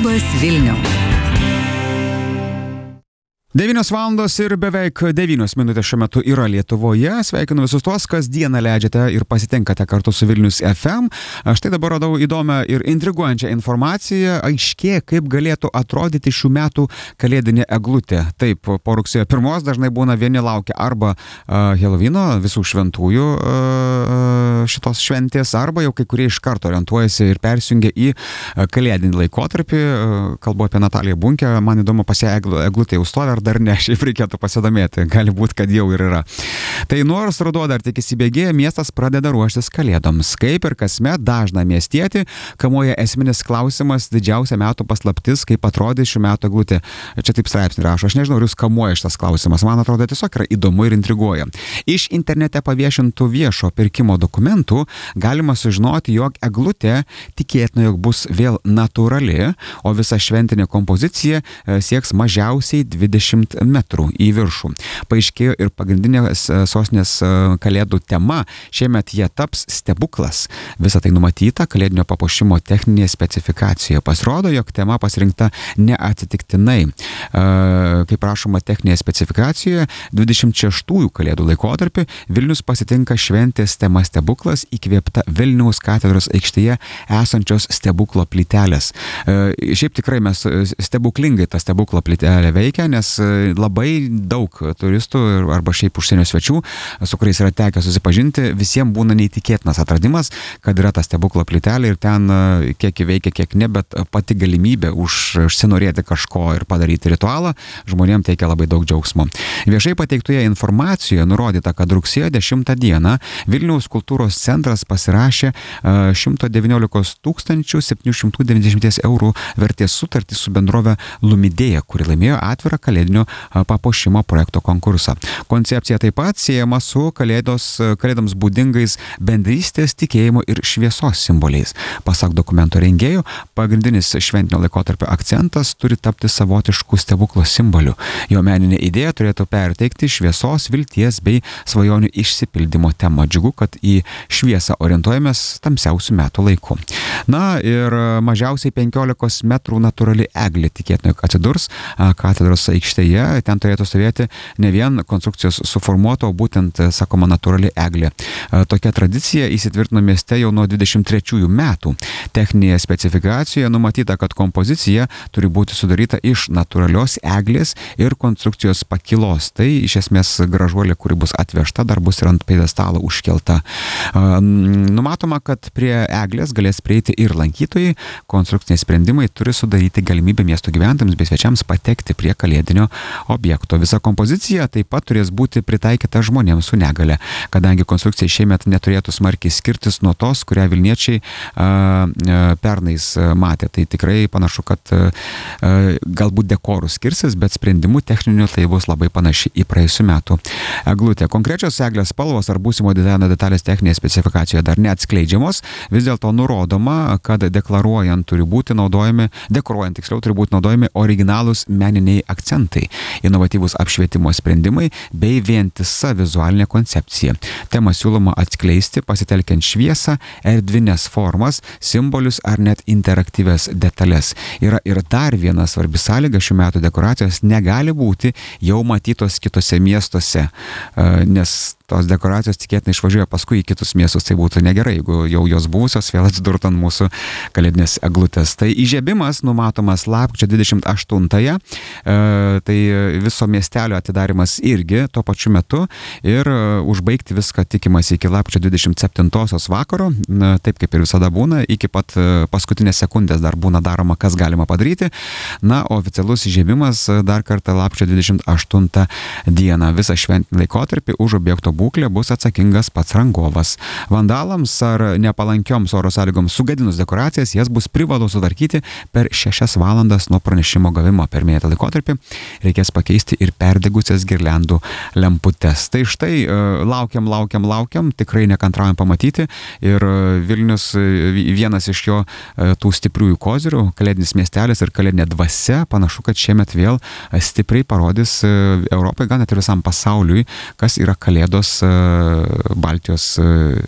Labas Vilniau. 9 valandos ir beveik 9 minutės šiuo metu yra Lietuvoje. Sveikinu visus tuos, kas dieną leidžiate ir pasitinkate kartu su Vilnius FM. Štai dabar radau įdomią ir intriguojančią informaciją. Aiškėja, kaip galėtų atrodyti šių metų kalėdinė eglutė. Taip, po rugsėjo 1 dažnai būna vieni laukia arba Helovino, visų šventųjų šitos šventės, arba jau kai kurie iš karto orientuojasi ir persijungia į kalėdinį laikotarpį. Kalbu apie Nataliją Bunkę. Man įdomu, pas ją eglutė jau stovi, ar dar ne, šiaip reikėtų pasidomėti, gali būti, kad jau ir yra. Tai nors ruduo dar tik įsibėgėja, miestas pradeda ruoštis kalėdoms. Kaip ir kasmet dažną miestietį kamuoja esminis klausimas, didžiausia metų paslaptis, kaip atrodys šių metų eglutė. Čia taip straipsnį rašo, aš nežinau, ar jūs kamuoja šitas klausimas, man atrodo tiesiog yra įdomu ir intriguoja. Iš internete paviešintų viešo pirkimo dokumentų galima sužinoti, jog eglutė tikėtina, jog bus vėl natūrali, o visa šventinė kompozicija sieks mažiausiai 20 metrų į viršų. Paaiškėjo ir pagrindinės sostinės kalėdų tema. Šiemet jie taps stebuklas. Visą tai numatyta kalėdinio papuošimo techninėje specifikacijoje. Pasirodo, jog tema pasirinkta neatsitiktinai. Kaip rašoma techninėje specifikacijoje, 26 kalėdų laikotarpį Vilnius pasitinka šventės tema stebuklas, įkvėpta Vilniaus katedros aikštėje esančios stebuklo plytelės. Šiaip tikrai mes stebuklingai tą stebuklo plytelę veikia, nes labai daug turistų arba šiaip užsienio svečių, su kuriais yra tekę susipažinti, visiems būna neįtikėtinas atradimas, kad yra ta stebuklo plytelė ir ten kiek veikia, kiek ne, bet pati galimybė užsinorėti kažko ir padaryti ritualą žmonėms teikia labai daug džiaugsmo. Viešai pateiktoje informacijoje nurodyta, kad rugsėjo 10 dieną Vilniaus kultūros centras pasirašė 119 790 eurų vertės sutartį su bendrove Lumidėja, kuri laimėjo atvirą kalėdinio papuošimo projekto konkursą. Koncepcija taip pat siejama su kalėdoms būdingais bendrystės, tikėjimo ir šviesos simboliais. Pasak dokumento rengėjų, pagrindinis šventinio laikotarpio akcentas turi tapti savotiškų stebuklo simboliu. Jo meninė idėja turėtų perteikti šviesos, vilties bei svajonių išsipildymo temą. Džiugu, kad į šviesą orientuojamės tamsiausių metų laiku. Na ir mažiausiai 15 metrų natūrali eglė tikėtina, jog atsidurs katedros aikštėje. Ten turėtų stovėti ne vien konstrukcijos suformuoto, o būtent, sakoma, natūrali eglė. Tokia tradicija įsitvirtino mieste jau nuo 23 metų. Techninėje specifikacijoje numatyta, kad kompozicija turi būti sudaryta iš natūralios eglės ir konstrukcijos pakilos. Tai iš esmės gražuolė, kuri bus atvežta, dar bus ir ant pjedestalo užkelta. Numatoma, kad prie eglės galės prieiti ir lankytojai. Konstrukciniai sprendimai turi sudaryti galimybę miesto gyventojams bei svečiams patekti prie kalėdinio objekto. Visa kompozicija taip pat turės būti pritaikyta žmonėms su negale, kadangi konstrukcija šiemet neturėtų smarkiai skirtis nuo tos, kurią Vilniečiai pernais matė. Tai tikrai panašu, kad galbūt dekorų skirsis, bet sprendimų techninių tai bus labai panaši į praėjusių metų eglutę. Konkrečios eglės spalvos ar būsimo dizaino detalės techninėje specifikacijoje dar neatskleidžiamos, vis dėlto nurodoma, kad dekoruojant turi būti naudojami originalūs meniniai akcentai, inovatyvūs apšvietimo sprendimai bei vientisa vizualinė koncepcija. Temą siūloma atskleisti pasitelkiant šviesą, erdvinės formas, simbolius ar net interaktyvias detalės. Yra ir dar viena svarbi sąlyga, šių metų dekoracijos negali būti jau matytos kitose miestuose, nes tos dekoracijos tikėtinai išvažiuoja paskui į kitus miestus, tai būtų negerai, jeigu jau jos buvusios vėl atsidurtų ant mūsų kalėdinės eglutės. Tai įžiebimas numatomas lapkričio 28-ąją, tai viso miestelio atidarimas irgi tuo pačiu metu ir užbaigti viską tikimasi iki lapkričio 27-osios vakaro, taip kaip ir visada būna, iki pat paskutinės sekundės dar būna daroma, kas galima padaryti. Na, oficialus įžiebimas dar kartą lapkričio 28 dieną. Visą šventinį laikotarpį už objekto būklę bus atsakingas pats rangovas. Vandalams ar nepalankioms oro sąlygoms sugadinus dekoracijas, jas bus privalu sutvarkyti per 6 valandas nuo pranešimo gavimo. Per minėtą laikotarpį reikės pakeisti ir perdegusias girliandų lemputes. Tai štai laukiam, tikrai nekantraujam pamatyti ir Vilnius vienas iš jo tų stipriųjų kozirių, kalėdinis miestelis ir kalėdinė dvasia, panašu, kad šiemet vėl stipriai parodys Europai, gal net ir visam pasauliui, kas yra kalėdos Baltijos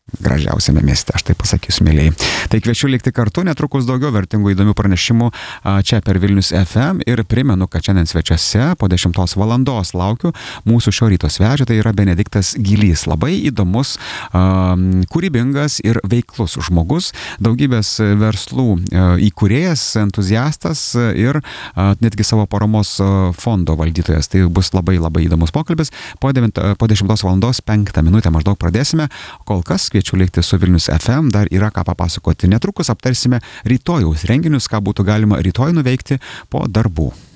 gražiausiame mieste, aš tai pasakysiu, mėlyjei. Tai kviečiu likti kartu, netrukus daugiau vertingų įdomių pranešimų čia per Vilnius FM ir primenu, kad šiandien svečiuose po 10 valandos laukiu mūsų šio ryto svečio, tai yra Benediktas Gylys. Labai įdomus, kūrybingas ir veiklus žmogus, daugybės verslų įkūrėjas, entuziastas ir netgi savo paramos fondo valdytojas. Tai bus labai įdomus pokalbis. Po 10 valandos 5 minutę maždaug pradėsime. Kol kas kviečiu likti su Vilnius FM, dar yra ką papasakoti. Netrukus aptarsime rytojaus renginius, ką būtų galima rytoj nuveikti po darbų.